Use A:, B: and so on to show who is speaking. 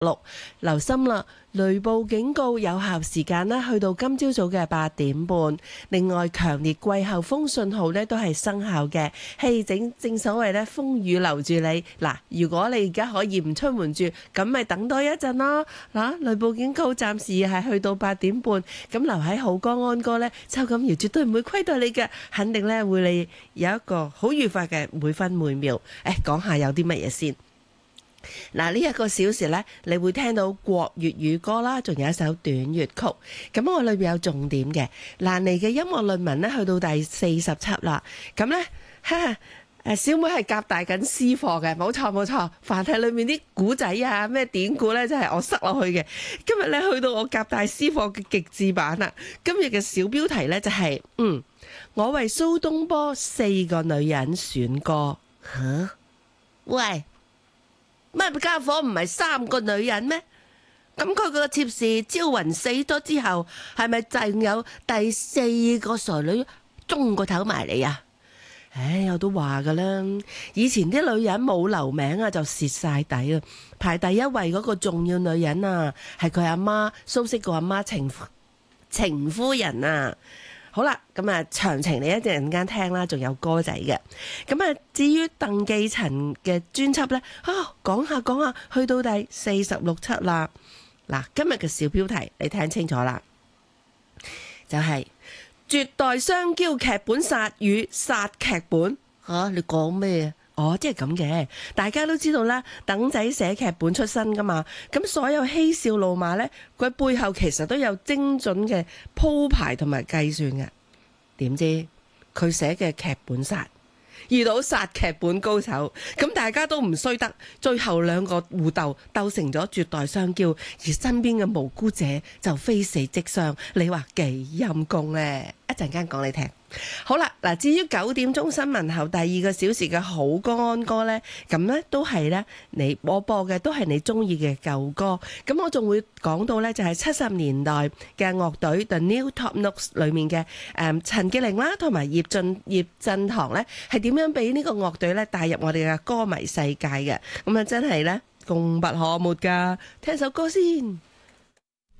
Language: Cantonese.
A: 6，留心啦，雷暴警告有效時間呢去到今朝早嘅8點半。另外，強烈季候風信號呢都係生效嘅。正所謂呢，風雨留住你。嗱，如果你而家可以唔出門住，咁咪等多一陣咯。嗱，雷暴警告暫時係去到8點半，咁留喺好江安哥呢，秋錦瑤絕對唔會虧待你嘅，肯定呢會你有一個好愉快嘅每分每秒。講下有啲乜嘢先。嗱，呢1個小時呢，你會聽到國粵語歌啦，仲有一首短粵曲。咁我裏邊有重點嘅，蘭妮嘅音樂論文呢，去到第47啦。咁呢，小妹係夾帶緊私課嘅，冇錯。凡係裏面啲古仔啊，咩典故呢，就係我塞落去嘅。今日呢，去到我夾帶私課嘅極致版啦。今日嘅小標題呢，就係我為蘇東坡4個女人選歌。喂，乜家伙唔係3個女人咩？咁佢個妾侍招雲死咗之後，係咪仲有第4個傻女中個頭埋嚟啊？我都話噶啦，以前啲女人冇留名啊，就蝕晒底啊。排第1位嗰個重要女人啊，係佢阿媽蘇軾個阿媽程夫人啊。好啦，咁啊詳情你一陣間聽啦，仲有歌仔嘅。咁啊至於鄧寄塵嘅專輯呢，講下去到第46輯啦。嗱，今日嘅小標題你聽清楚啦，就係絕代雙驕劇本殺與殺劇本。你講咩啊？即係咁嘅，大家都知道啦，鄧仔寫劇本出身噶嘛，咁所有嬉笑怒罵呢，佢背後其實都有精準嘅鋪排同埋計算嘅。點知佢寫嘅劇本殺遇到殺劇本高手，咁大家都唔衰得，最後2個互鬥成咗絕代雙驕，而身邊嘅無辜者就非死即傷。你話幾陰公呢？一陣間講你聽。好啦，嗱，至於9點鐘新聞後第2個小時嘅好歌安歌呢，咁呢都係呢，我播嘅都係你中意嘅舊歌。咁我仲會講到呢，就係70年代嘅樂隊 The New Top Notes 裏面嘅陳潔靈啦，同埋葉振棠呢，係點樣俾呢個樂隊呢帶入我哋嘅歌迷世界嘅。咁啊真係呢，功不可沒噶。聽首歌先。